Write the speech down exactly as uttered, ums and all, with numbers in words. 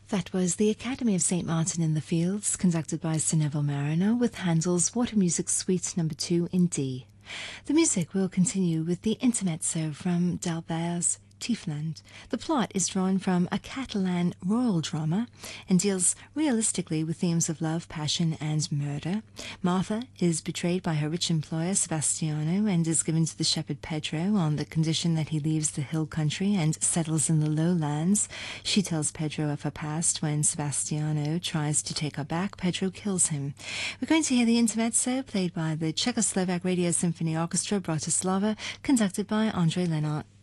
That was the Academy of Saint Martin in the Fields, conducted by Sir Neville Mariner, with Handel's Water Music Suite number two in D. The music will continue with the intermezzo from D'Albert's Tiefland. The plot is drawn from a Catalan royal drama and deals realistically with themes of love, passion, and murder. Martha is betrayed by her rich employer, Sebastiano, and is given to the shepherd Pedro on the condition that he leaves the hill country and settles in the lowlands. She tells Pedro of her past. When Sebastiano tries to take her back, Pedro kills him. We're going to hear the intermezzo played by the Czechoslovak Radio Symphony Orchestra Bratislava, conducted by Andrei Lenart.